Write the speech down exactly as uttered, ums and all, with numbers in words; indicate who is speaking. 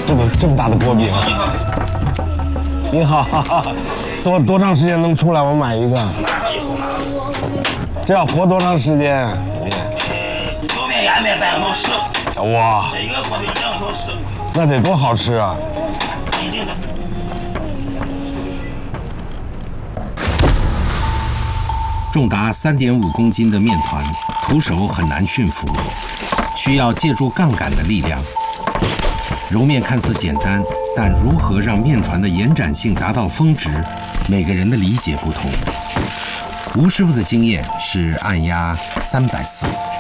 Speaker 1: 这个这么大的锅饼。你好，哈哈，多多长时间能出来？我买一个。
Speaker 2: 马上就好，马上就好。
Speaker 1: 这要活多长时间？
Speaker 2: 油面压面半个小时。
Speaker 1: 哇，
Speaker 2: 这一个锅饼两个小时。
Speaker 1: 那得多好吃啊！
Speaker 2: 一定的。
Speaker 3: 重达三点五公斤的面团，徒手很难驯服，需要借助杠杆的力量。揉面看似简单，但如何让面团的延展性达到峰值，每个人的理解不同。吴师傅的经验是按压三百次。